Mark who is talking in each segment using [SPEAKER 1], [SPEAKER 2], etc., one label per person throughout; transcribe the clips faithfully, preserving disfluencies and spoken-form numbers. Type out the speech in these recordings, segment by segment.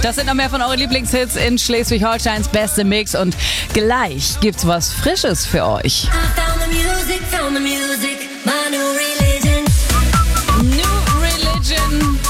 [SPEAKER 1] Das sind noch mehr von euren Lieblingshits in Schleswig-Holsteins beste Mix. Und gleich gibt's was Frisches für euch. New Religion.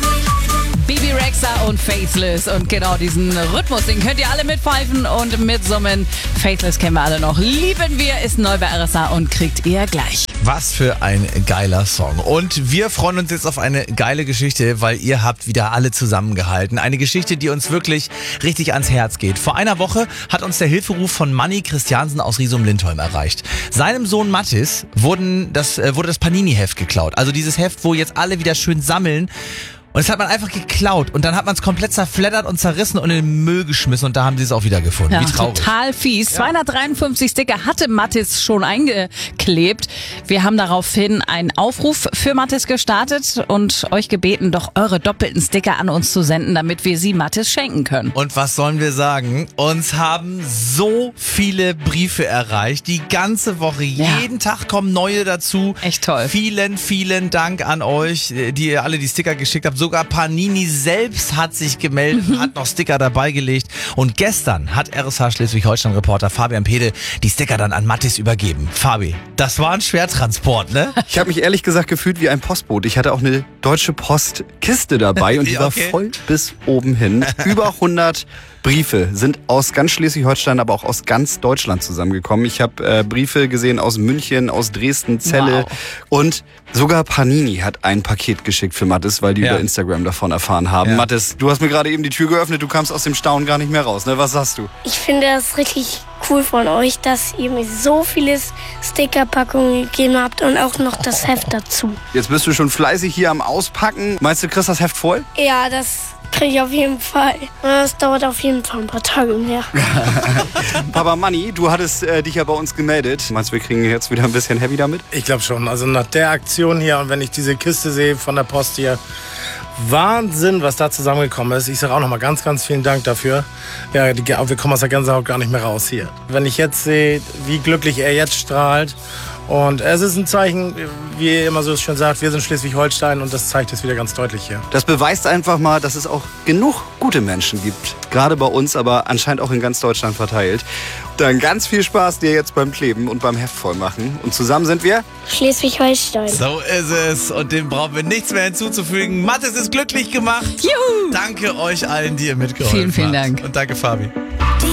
[SPEAKER 1] Bibi Rexha und Faithless. Und genau diesen Rhythmus, den könnt ihr alle mitpfeifen und mitsummen. Faithless kennen wir alle noch. Lieben wir ist neu bei R S A und kriegt ihr gleich.
[SPEAKER 2] Was für ein geiler Song. Und wir freuen uns jetzt auf eine geile Geschichte, weil ihr habt wieder alle zusammengehalten. Eine Geschichte, die uns wirklich richtig ans Herz geht. Vor einer Woche hat uns der Hilferuf von Manni Christiansen aus Riesum-Lindholm erreicht. Seinem Sohn Mathis wurden das, äh, wurde das Panini-Heft geklaut. Also dieses Heft, wo jetzt alle wieder schön sammeln. Und das hat man einfach geklaut und dann hat man es komplett zerfleddert und zerrissen und in den Müll geschmissen und da haben sie es auch wieder gefunden.
[SPEAKER 1] Ja,
[SPEAKER 2] wie traurig.
[SPEAKER 1] Total fies. Ja. zweihundertdreiundfünfzig Sticker hatte Mathis schon eingeklebt. Wir haben daraufhin einen Aufruf für Mathis gestartet und euch gebeten, doch eure doppelten Sticker an uns zu senden, damit wir sie Mathis schenken können.
[SPEAKER 2] Und was sollen wir sagen? Uns haben so viele Briefe erreicht, die ganze Woche. Ja. Jeden Tag kommen neue dazu.
[SPEAKER 1] Echt toll.
[SPEAKER 2] Vielen, vielen Dank an euch, die ihr alle die Sticker geschickt habt. Sogar Panini selbst hat sich gemeldet, mhm. hat noch Sticker dabei gelegt. Und gestern hat R S H Schleswig-Holstein-Reporter Fabian Pede die Sticker dann an Mathis übergeben. Fabi, das war ein Schwertransport, ne?
[SPEAKER 3] Ich habe mich ehrlich gesagt gefühlt wie ein Postbote. Ich hatte auch eine Deutsche Post Kiste dabei und die
[SPEAKER 2] ja, okay.
[SPEAKER 3] war voll bis oben hin. Über hundert Briefe sind aus ganz Schleswig-Holstein, aber auch aus ganz Deutschland zusammengekommen. Ich habe äh, Briefe gesehen aus München, aus Dresden, Celle.
[SPEAKER 1] Wow.
[SPEAKER 3] Und sogar Panini hat ein Paket geschickt für Mathis, weil die
[SPEAKER 2] ja.
[SPEAKER 3] über Instagram davon erfahren haben.
[SPEAKER 2] Ja.
[SPEAKER 3] Mathis, du hast mir gerade eben die Tür geöffnet, du kamst aus dem Staunen gar nicht mehr raus. Ne? Was sagst du?
[SPEAKER 4] Ich finde das richtig cool von euch, dass ihr mir so viele Stickerpackungen gegeben habt und auch noch das Heft dazu.
[SPEAKER 3] Jetzt bist du schon fleißig hier am Auspacken. Meinst du, kriegst das Heft voll?
[SPEAKER 4] Ja, das kriege ich auf jeden Fall. Das dauert auf jeden Fall ein paar Tage mehr.
[SPEAKER 3] Papa Manni, du hattest äh, dich ja bei uns gemeldet. Meinst du, wir kriegen jetzt wieder ein bisschen heavy damit?
[SPEAKER 5] Ich glaube schon. Also nach der Aktion hier und wenn ich diese Kiste sehe von der Post hier, Wahnsinn, was da zusammengekommen ist. Ich sage auch nochmal ganz, ganz vielen Dank dafür. Ja, die, wir kommen aus der Gänsehaut gar nicht mehr raus hier. Wenn ich jetzt sehe, wie glücklich er jetzt strahlt. Und es ist ein Zeichen, wie ihr immer so schön sagt, wir sind Schleswig-Holstein und das zeigt es wieder ganz deutlich hier.
[SPEAKER 3] Das beweist einfach mal, dass es auch genug gute Menschen gibt. Gerade bei uns, aber anscheinend auch in ganz Deutschland verteilt. Dann ganz viel Spaß dir jetzt beim Kleben und beim Heft vollmachen. Und zusammen sind wir
[SPEAKER 4] Schleswig-Holstein.
[SPEAKER 2] So ist es. Und dem brauchen wir nichts mehr hinzuzufügen. Mathis ist glücklich gemacht.
[SPEAKER 1] Juhu!
[SPEAKER 2] Danke euch allen, die ihr mitgeholfen habt.
[SPEAKER 1] Vielen, vielen Dank.
[SPEAKER 2] Und danke, Fabi.